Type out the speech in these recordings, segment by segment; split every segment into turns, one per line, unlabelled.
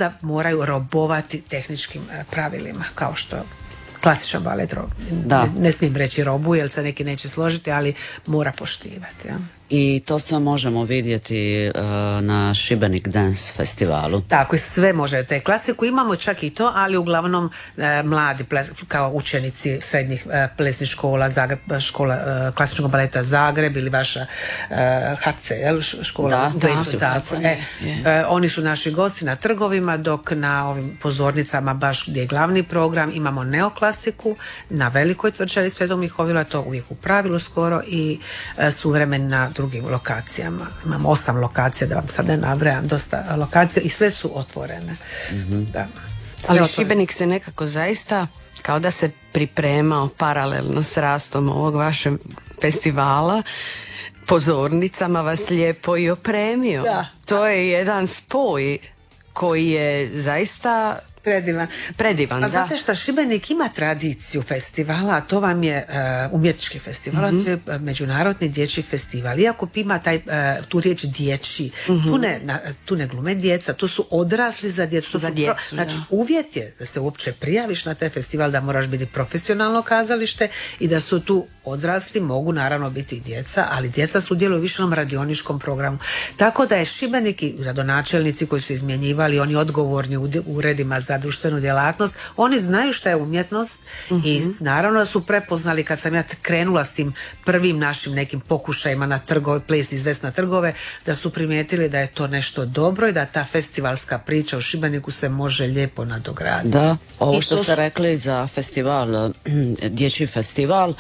da moraju robovati tehničkim pravilima, kao što klasičan balet ne smijem reći robu jer se neki neće složiti, ali mora poštivati. Ja.
I to sve možemo vidjeti na Šibenik Dance festivalu.
Tako, sve možete. Klasiku imamo čak i to, ali uglavnom mladi kao učenici srednjih plesnih škola, škola klasičnog baleta Zagreb ili vaša HC, škola u Splitu. Oni su naši gosti na trgovima, dok na ovim pozornicama baš gdje je glavni program imamo neoklasiku na Velikoj tvrđavi Svetog Mihovila, to uvijek u pravilu skoro, i suvremen na drugim lokacijama. Imam 8 lokacija, da vam sad ne nabrajam, dosta lokacija i sve su otvorene. Da.
Ali Šibenik se nekako zaista kao da se pripremao paralelno s rastom ovog vašeg festivala, pozornicama vas lijepo i opremio. Da. To je jedan spoj koji je zaista predivan,
da. Znate šta, Šibenik ima tradiciju festivala, a to vam je umjetnički festival, to je međunarodni dječji festival. Iako ima tu riječ dječji, tu ne glume djeca, tu su odrasli za djecu. Znači, uvjet je da se uopće prijaviš na taj festival, da moraš biti profesionalno kazalište i da su tu odrasli, mogu naravno biti i djeca, ali djeca sudjeluju u višenom radioničkom programu. Tako da je Šibenik i gradonačelnici koji su izmjenjivali, oni odgovorni u uredima za društvenu djelatnost, oni znaju šta je umjetnost i naravno da su prepoznali kad sam ja krenula s tim prvim našim nekim pokušajima na trgove, ples izvest na trgove, da su primijetili da je to nešto dobro i da ta festivalska priča u Šibeniku se može lijepo nadograditi.
Da, ovo što ste rekli za festival, dječji festival,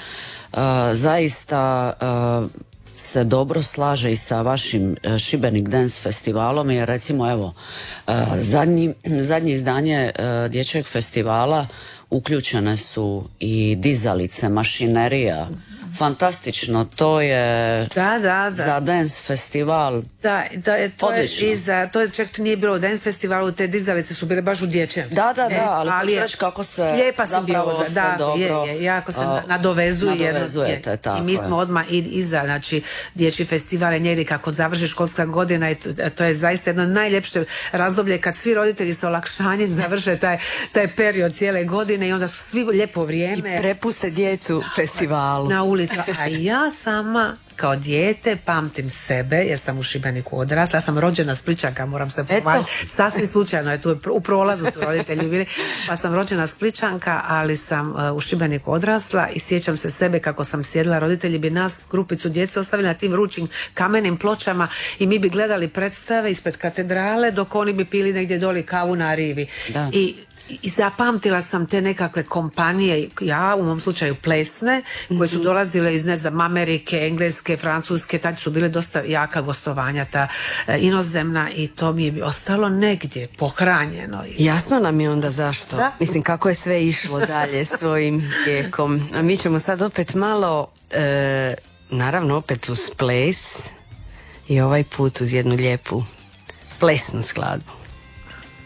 zaista se dobro slaže i sa vašim Šibenik Dance festivalom, jer recimo evo zadnje izdanje dječjeg festivala uključene su i dizalice, mašinerija. Fantastično, to je za dance festival.
To je čak nije bilo u dance festivalu, te dizalice su bile baš u dječjem.
Ali reći kako se
lijepa sam
zapravo
bio,
se dobro
jako se nadovezuje. I mi smo odmah iza, znači dječji festival je njegdje kako završi školska godina i to je zaista jedno najljepše razdoblje kad svi roditelji sa olakšanjem završe taj period cijele godine i onda su svi lijepo vrijeme.
I prepuste djecu festivalu.
Na ulici. A ja sama kao dijete pamtim sebe, jer sam u Šibeniku odrasla. Ja sam rođena Spličanka, moram se pohvaliti. Sasvim slučajno je tu u prolazu su roditelji bili, pa sam rođena Spličanka, ali sam u Šibeniku odrasla i sjećam se sebe kako sam sjedila, roditelji bi nas, grupicu djece, ostavili na tim vrućim kamenim pločama i mi bi gledali predstave ispred katedrale dok oni bi pili negdje doli kavu na rivi. I zapamtila sam te nekakve kompanije, ja u mom slučaju plesne, koje su dolazile iz, ne znam, Amerike, Engleske, Francuske, tad su bile dosta jaka gostovanja, ta inozemna, i to mi je ostalo negdje pohranjeno.
Jasno nam je onda zašto. Da? Mislim, kako je sve išlo dalje svojim tijekom. A mi ćemo sad opet malo, naravno opet uz ples i ovaj put uz jednu lijepu plesnu skladbu.